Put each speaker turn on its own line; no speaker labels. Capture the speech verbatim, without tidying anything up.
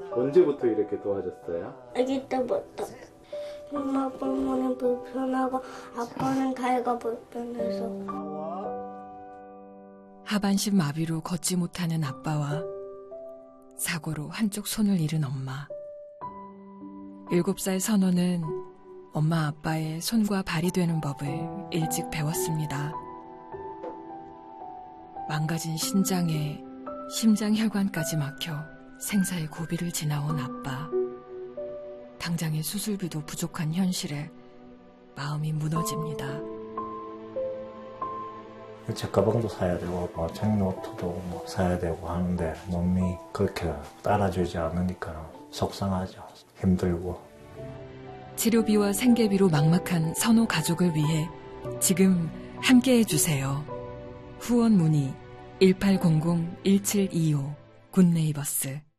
언제부터 이렇게 도와줬어요?
아기 때부터. 엄마 때문에 불편하고 아빠는 다이가 불편해서.
하반신 마비로 걷지 못하는 아빠와 사고로 한쪽 손을 잃은 엄마. 일곱 살 선호는 엄마 아빠의 손과 발이 되는 법을 일찍 배웠습니다. 망가진 신장에 심장혈관까지 막혀 생사의 고비를 지나온 아빠. 당장의 수술비도 부족한 현실에 마음이 무너집니다.
책 가방도 사야 되고 뭐 책노트도 뭐 사야 되고 하는데 몸이 그렇게 따라주지 않으니까 속상하죠. 힘들고.
치료비와 생계비로 막막한 선호 가족을 위해 지금 함께해 주세요. 후원 문의 일팔공공 일칠이오 굿네이버스.